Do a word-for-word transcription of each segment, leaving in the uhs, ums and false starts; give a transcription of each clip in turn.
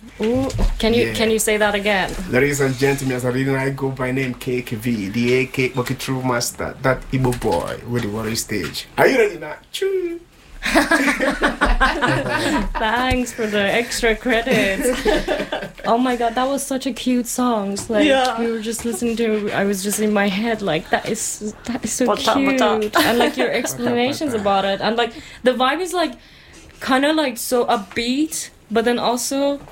Ooh, can you Yeah. can you say that again? Ladies and gentlemen, as I read, I go by name K K V, the A K Walkie True Master, that Igbo boy with the worry stage. Are you ready now? Choo! Thanks for the extra credits. Oh my god, that was such a cute song. Like Yeah. we were just listening to. I was just in my head like that is that is so Bata, cute, bata. and like your explanations bata. about it, and like the vibe is like kind of like so upbeat, but then also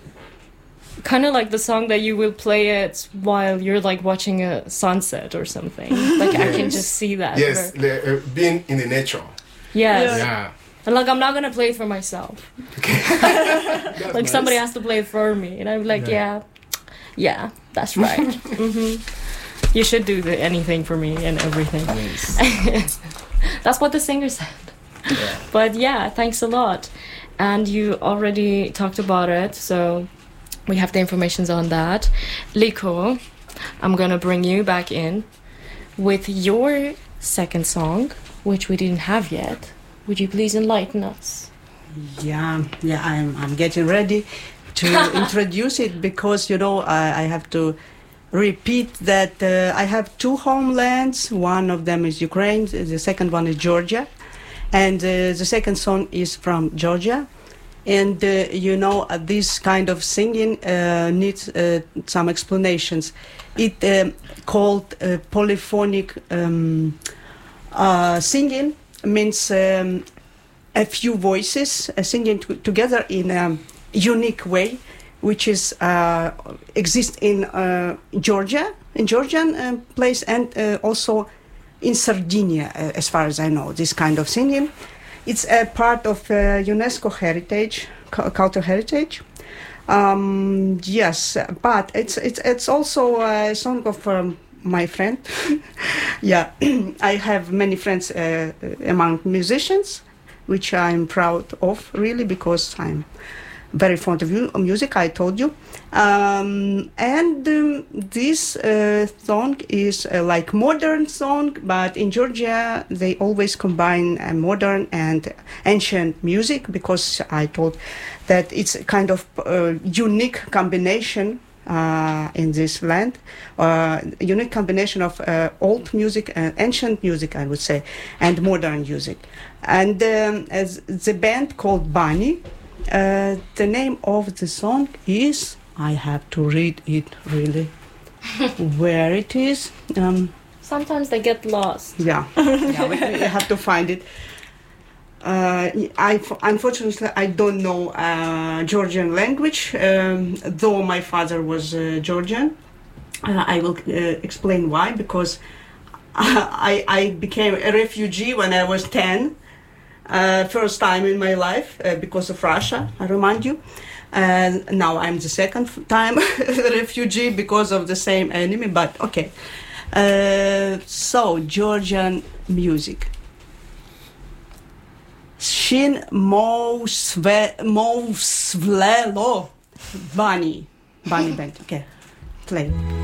kind of like the song that you will play it while you're like watching a sunset or something. Like I can Yes. just see that. Yes, the, uh, being in the nature. Yes. Yeah. And like I'm not gonna play it for myself. That's Like nice. somebody has to play it for me, and I'm like, yeah, yeah, that's right. hmm You should do the, anything for me and everything. Yes. That's what the singer said. Yeah. But yeah, thanks a lot. And you already talked about it, so we have the information on that. Liko, I'm gonna bring you back in with your second song, which we didn't have yet. Would you please enlighten us? Yeah, yeah, I'm I'm getting ready to introduce it because you know I, I have to repeat that uh, I have two homelands. One of them is Ukraine. The second one is Georgia, and uh, the second song is from Georgia. And uh, you know uh, this kind of singing uh, needs uh, some explanations. It um, called uh, polyphonic um, uh, singing. Means um, a few voices uh, singing t- together in a unique way, which is uh, exists in uh, Georgia, in Georgian uh, place, and uh, also in Sardinia, uh, as far as I know. This kind of singing, it's a part of uh, UNESCO heritage, cu- cultural heritage. Um, yes, but it's it's it's also a song of. Um, my friend. Yeah, I have many friends uh, among musicians, which I'm proud of, really, because I'm very fond of mu- music, I told you. Um, and um, this uh, song is uh, like modern song, but in Georgia, they always combine uh, modern and ancient music, because I told that it's a kind of uh, unique combination Uh, in this land, uh, unique combination of uh, old music, uh, ancient music, I would say, and modern music. And um, as the band called Bunny, uh, the name of the song is, I have to read it really, where it is. Um, Sometimes they get lost. yeah, yeah, we, we have to find it. Uh, I, unfortunately, I don't know uh, Georgian language, um, though my father was uh, Georgian. Uh, I will uh, explain why, because I, I became a refugee when I was ten, uh, first time in my life, uh, because of Russia, I remind you. And now I'm the second time refugee because of the same enemy, but okay. Uh, so, Georgian music. Shin mo sve mo svlelo Bunny Bunny band. Okay, play.